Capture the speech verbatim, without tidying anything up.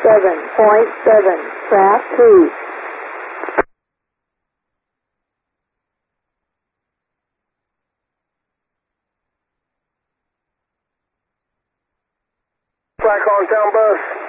seven point seven, track two. Black on town bus.